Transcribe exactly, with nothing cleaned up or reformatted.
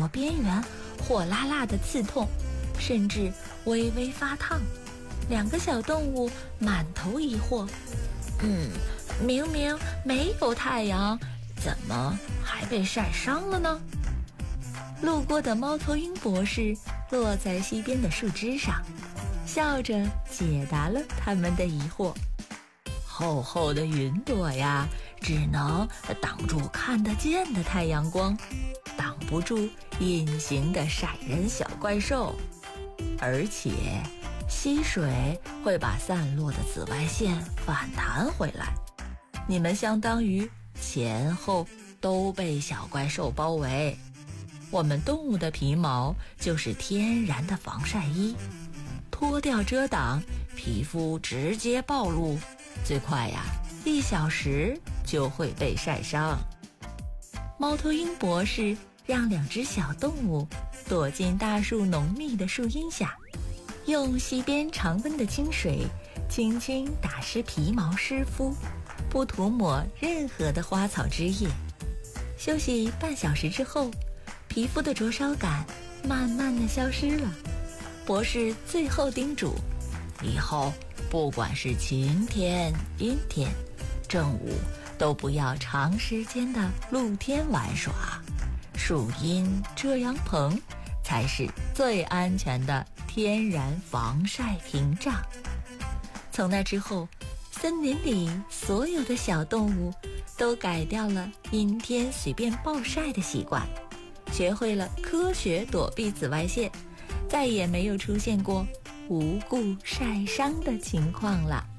朵边缘火辣辣的刺痛，甚至微微发烫。两个小动物满头疑惑，嗯，明明没有太阳，怎么还被晒伤了呢？路过的猫头鹰博士落在溪边的树枝上，笑着解答了他们的疑惑。厚厚的云朵呀，只能挡住看得见的太阳光，挡不住隐形的晒人小怪兽。而且溪水会把散落的紫外线反弹回来，你们相当于前后都被小怪兽包围。我们动物的皮毛就是天然的防晒衣，脱掉遮挡，皮肤直接暴露，最快呀，一小时就会被晒伤。猫头鹰博士让两只小动物躲进大树浓密的树荫下，用溪边常温的清水轻轻打湿皮毛湿敷，不涂抹任何的花草枝叶。休息半小时之后，皮肤的灼烧感慢慢的消失了。博士最后叮嘱，以后不管是晴天阴天，正午都不要长时间的露天玩耍，树荫遮阳棚才是最安全的天然防晒屏障。从那之后，森林里所有的小动物都改掉了阴天随便暴晒的习惯，学会了科学躲避紫外线，再也没有出现过无故晒伤的情况了。